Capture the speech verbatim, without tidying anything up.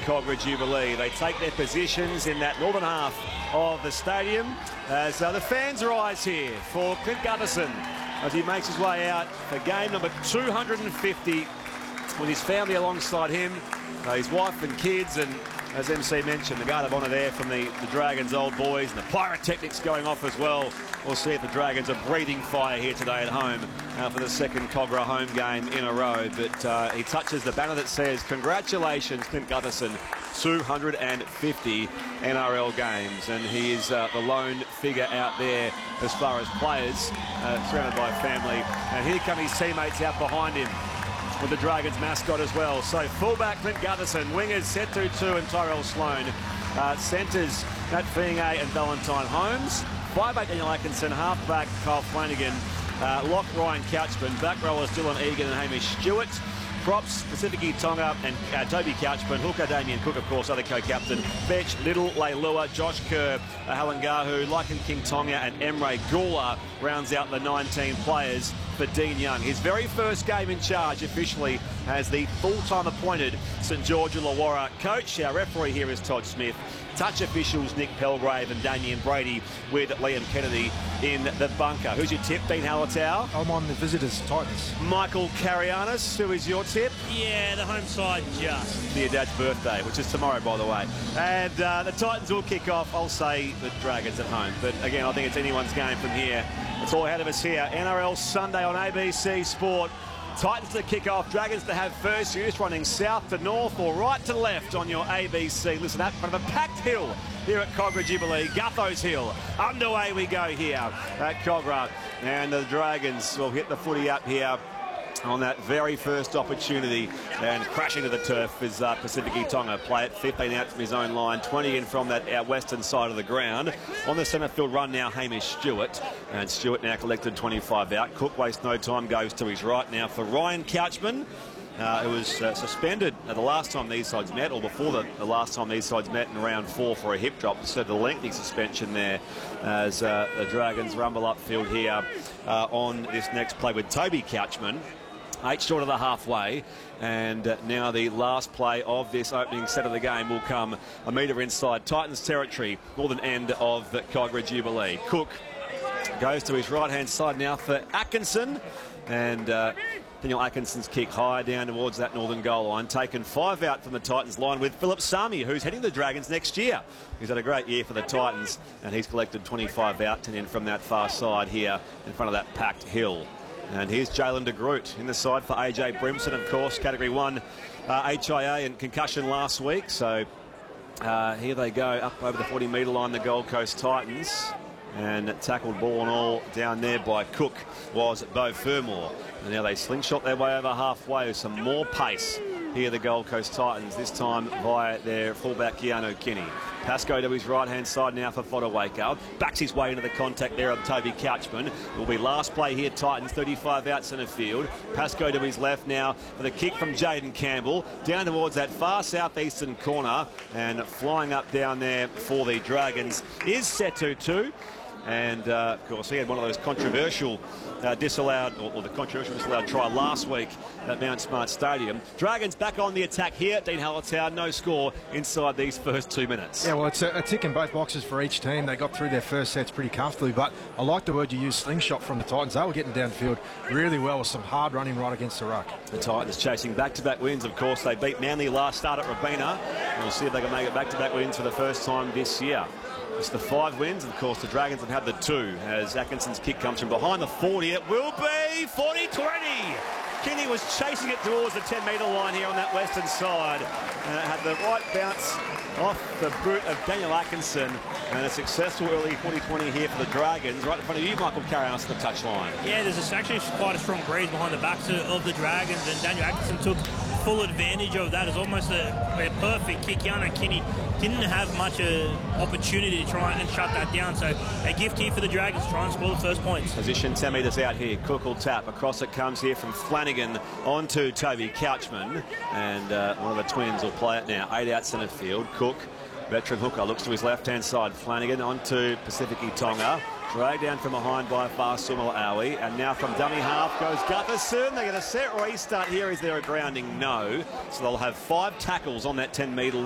Kogarah Jubilee. They take their positions in that northern half of the stadium as uh, the fans rise here for Clint Gutherson as he makes his way out for game number two hundred fifty with his family alongside him, uh, his wife and kids, and as M C mentioned, the guard of honour there from the, the Dragons old boys, and the pyrotechnics going off as well. We'll see if the Dragons are breathing fire here today at home uh, for the second Kogarah home game in a row. But uh, he touches the banner that says, congratulations, Clint Gutherson, two hundred fifty N R L games. And he is uh, the lone figure out there as far as players, uh, surrounded by family. And here come his teammates out behind him with the Dragons mascot as well. So fullback Clint Gutherson, wingers Setu Tu and Tyrell Sloan, uh, centres Nat Fiingay and Valentine Holmes, five eight Daniel Atkinson, halfback Kyle Flanagan, uh, lock Ryan Couchman, back rowers Dylan Egan and Hamish Stewart, props Pacifici Tonga and uh, Toby Couchman, hooker Damien Cook, of course, other co-captain, Betch, Little, Leilua, Josh Kerr, uh, Halangahu, Lycan King Tonga and Emre Gula rounds out the nineteen players for Dean Young. His very first game in charge officially as the full-time appointed St George Illawarra coach. Our referee here is Todd Smith. Touch officials Nick Pelgrave and Damien Brady with Liam Kennedy in the bunker. Who's your tip, Dean Hallertau? I'm on the visitors, Titans. Michael Carianis, who is your tip? Yeah, the home side just. For your dad's birthday, which is tomorrow, by the way. And uh, the Titans will kick off. I'll say the Dragons at home. But again, I think it's anyone's game from here. It's all ahead of us here. N R L Sunday on A B C Sport. Titans to kick off, Dragons to have first. You're just running south to north or right to left on your A B C. Listen up, front of a packed hill here at Kogarah Jubilee, Gutho's Hill. Underway we go here at Kogarah. And the Dragons will hit the footy up here on that very first opportunity, and crashing to the turf is uh, Pacifici Tonga. Play it fifteen out from his own line, twenty in from that our western side of the ground. On the centre field run now, Hamish Stewart, and Stewart now collected twenty-five out. Cook wastes no time, goes to his right now for Ryan Couchman, uh, who was uh, suspended at the last time these sides met, or before the, the last time these sides met in round four for a hip drop. So the lengthy suspension there as uh, the Dragons rumble upfield here uh, on this next play with Toby Couchman. Eight short of the halfway, and uh, now the last play of this opening set of the game will come a metre inside Titans territory, northern end of the Kogarah Jubilee. Cook goes to his right-hand side now for Atkinson, and uh, Daniel Atkinson's kick high down towards that northern goal line, taken five out from the Titans line with Philip Sami, who's heading the Dragons next year. He's had a great year for the Titans, and he's collected twenty-five out, ten in from that far side here in front of that packed hill. And here's Jalen de Groot in the side for A J Brimson, of course, Category one uh, H I A and concussion last week. So uh, here they go up over the forty metre line, the Gold Coast Titans. And tackled ball and all down there by Cook was Beau Fermor. And now they slingshot their way over halfway with some more pace. Here the Gold Coast Titans, this time via their fullback Keanu Kinney. Pascoe to his right-hand side now for Fodawaker. Backs his way into the contact there of Toby Couchman. It will be last play here, Titans, thirty-five out centre field. Pascoe to his left now for the kick from Jaden Campbell. Down towards that far southeastern corner, and flying up down there for the Dragons is Setu Tu. And, uh, of course, he had one of those controversial uh, disallowed, or, or the controversial disallowed try last week at Mount Smart Stadium. Dragons back on the attack here. Dean Hallertau, no score inside these first two minutes. Yeah, well, it's a, a tick in both boxes for each team. They got through their first sets pretty comfortably, but I like the word you used, slingshot from the Titans. They were getting downfield really well with some hard running right against the ruck. The Titans chasing back-to-back wins, of course. They beat Manly last start at Robina. And we'll see if they can make it back-to-back wins for the first time this year. It's the five wins, and of course the Dragons have had the two as Atkinson's kick comes from behind the forty. It will be forty twenty. Kinney was chasing it towards the ten metre line here on that western side, and it had the right bounce off the boot of Daniel Atkinson, and a successful early forty twenty here for the Dragons. Right in front of you, Michael Carianis, the touchline. Yeah, there's a, actually quite a strong breeze behind the backs of the Dragons, and Daniel Atkinson took full advantage of that. It's almost a, a perfect kick. Keanu Kinney didn't have much uh, opportunity to try and shut that down, so a gift here for the Dragons to try and score the first points. Position ten metres out here. Cook will tap. Across it comes here from Flanagan onto Toby Couchman, and uh, one of the twins will play it now. Eight out centre field. Cook, veteran hooker, looks to his left-hand side. Flanagan onto Pacifici Tonga. Dragged down from behind by Farsumal Awi, and now from dummy half goes Gutherson. They get a set restart here. Is there a grounding? No. So they'll have five tackles on that ten metre line.